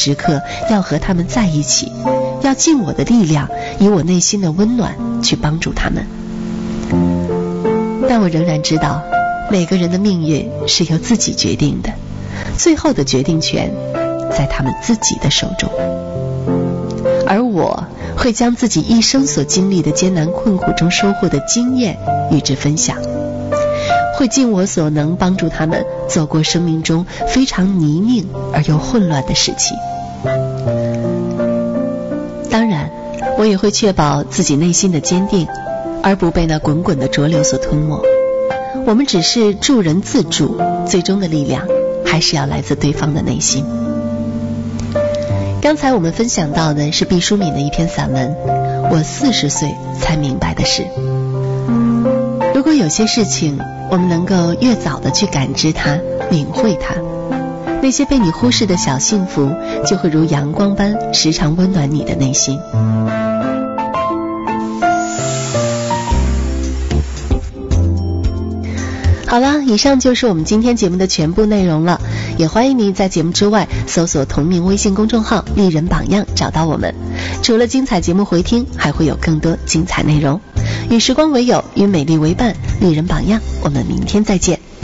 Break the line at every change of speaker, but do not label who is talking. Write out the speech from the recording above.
时刻要和他们在一起，要尽我的力量，以我内心的温暖去帮助他们。但我仍然知道，每个人的命运是由自己决定的，最后的决定权在他们自己的手中。而我会将自己一生所经历的艰难困苦中收获的经验与之分享，会尽我所能帮助他们走过生命中非常泥泞而又混乱的时期。当然，我也会确保自己内心的坚定，而不被那滚滚的浊流所吞没。我们只是助人自助，最终的力量还是要来自对方的内心。刚才我们分享到的是毕淑敏的一篇散文《我40岁才明白的事》。如果有些事情我们能够越早的去感知它，领会它，那些被你忽视的小幸福就会如阳光般时常温暖你的内心。好了，以上就是我们今天节目的全部内容了，也欢迎你在节目之外搜索同名微信公众号丽人榜样找到我们。除了精彩节目回听，还会有更多精彩内容。与时光为友，与美丽为伴，丽人榜样，我们明天再见。